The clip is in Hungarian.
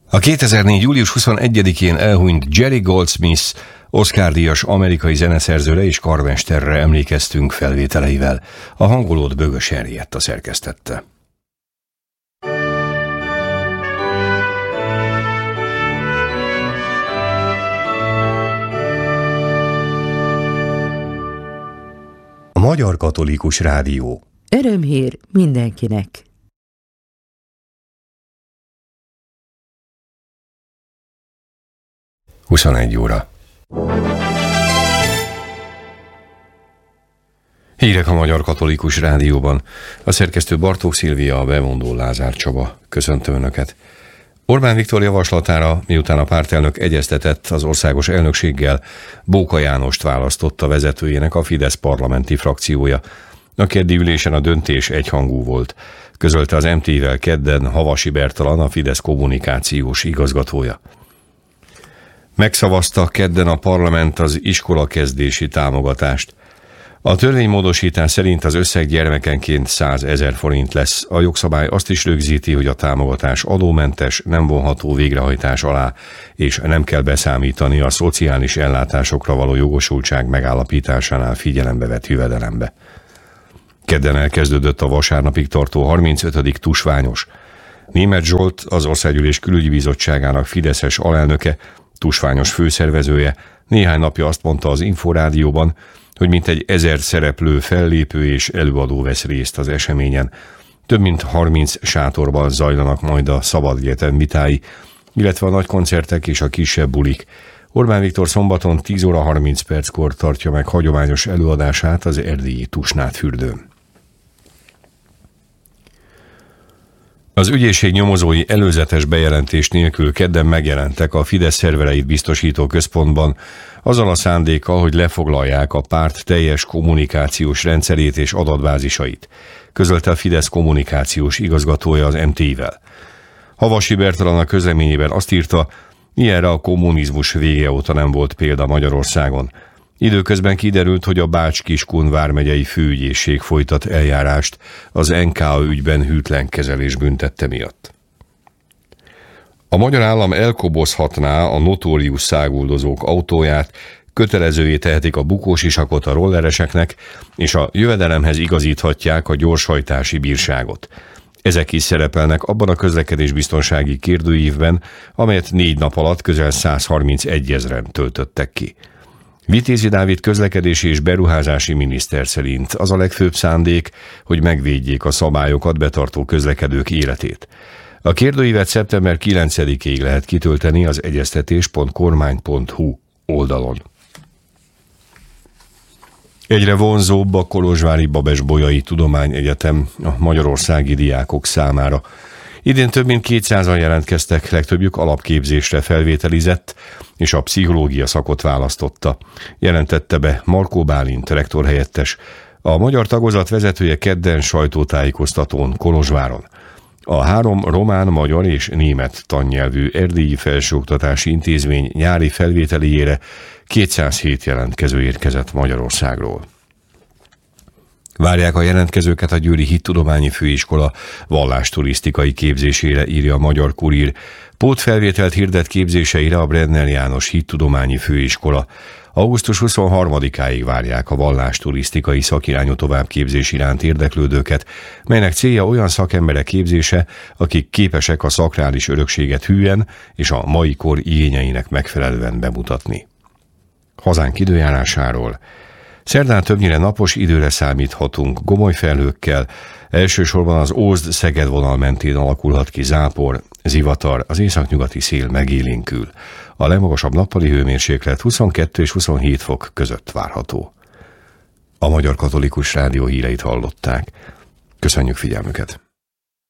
A 2004. július 21-én elhunyt Jerry Goldsmith, Oscar-díjas amerikai zeneszerzőre és karmesterre emlékeztünk felvételeivel. A hangolót Bögös Henrietta szerkesztette. A Magyar Katolikus Rádió. Örömhír mindenkinek! Huszonegy óra. Hírek a Magyar Katolikus Rádióban. A szerkesztő Bartók Szilvia, a bemondó Lázár Csaba. Köszöntöm Önöket. Orbán Viktor javaslatára, miután a pártelnök egyeztetett az országos elnökséggel, Bóka Jánost választotta vezetőjének a Fidesz parlamenti frakciója. A keddi ülésen a döntés egyhangú volt, közölte az MT-vel kedden Havasi Bertalan, a Fidesz kommunikációs igazgatója. Megszavazta kedden a parlament az iskolakezdési támogatást. A törvénymódosítás szerint az összeg gyermekenként 100 000 forint lesz. A jogszabály azt is rögzíti, hogy a támogatás adómentes, nem vonható végrehajtás alá, és nem kell beszámítani a szociális ellátásokra való jogosultság megállapításánál figyelembe vett jövedelembe. Kedden elkezdődött a vasárnapig tartó 35. tusványos. Németh Zsolt, az Országgyűlés Külügyi Bizottságának fideszes alelnöke, tusványos főszervezője néhány napja azt mondta az Inforádióban, hogy mintegy 1000 szereplő, fellépő és előadó vesz részt az eseményen. Több mint 30 sátorban zajlanak majd a Szabadegyetem vitái, illetve a nagy koncertek és a kisebb bulik. Orbán Viktor szombaton 10 óra 30 perckor tartja meg hagyományos előadását az erdélyi Tusnádfürdőn. Az ügyészség nyomozói előzetes bejelentés nélkül kedden megjelentek a Fidesz szervereit biztosító központban, azzal a szándékkal, hogy lefoglalják a párt teljes kommunikációs rendszerét és adatbázisait, közölte a Fidesz kommunikációs igazgatója az MT-vel. Havasi Bertalan a közleményében azt írta, ilyenre a kommunizmus vége óta nem volt példa Magyarországon. Időközben kiderült, hogy a Bács-Kiskun vármegyei főügyészség folytat eljárást az NKA ügyben hűtlen kezelés büntette miatt. A magyar állam elkobozhatná a notórius száguldozók autóját, kötelezővé tehetik a bukósisakot a rollereseknek, és a jövedelemhez igazíthatják a gyorshajtási bírságot. Ezek is szerepelnek abban a közlekedésbiztonsági kérdőívben, amelyet 4 nap alatt közel 131 000-en töltöttek ki. Vitézi Dávid közlekedési és beruházási miniszter szerint az a legfőbb szándék, hogy megvédjék a szabályokat betartó közlekedők életét. A kérdőívet szeptember 9-ig lehet kitölteni az egyeztetés.kormány.hu oldalon. Egyre vonzóbb a Kolozsvári Babes-Bolyai Tudományegyetem a magyarországi diákok számára. Idén több mint 200-an jelentkeztek, legtöbbjük alapképzésre felvételizett, és a pszichológia szakot választotta, jelentette be Markó Bálint rektorhelyettes, a magyar tagozat vezetője kedden sajtótájékoztatón Kolozsváron. A 3 román, magyar és német tannyelvű erdélyi felsőoktatási intézmény nyári felvételiére 207 jelentkező érkezett Magyarországról. Várják a jelentkezőket a Győri Hittudományi Főiskola vallásturisztikai képzésére, írja a Magyar Kurír. Pótfelvételt hirdet képzéseire a Brenner János Hittudományi Főiskola. Augusztus 23-áig várják a vallásturisztikai szakirányú továbbképzés iránt érdeklődőket, melynek célja olyan szakemberek képzése, akik képesek a szakrális örökséget hűen és a mai kor igényeinek megfelelően bemutatni. Hazánk időjárásáról. Szerdán többnyire napos időre számíthatunk, gomoly felhőkkel, elsősorban az Ózd-Szeged vonal mentén alakulhat ki zápor, zivatar, az északnyugati szél megélénkül. A legmagasabb nappali hőmérséklet 22 és 27 fok között várható. A Magyar Katolikus Rádió híreit hallották. Köszönjük figyelmüket!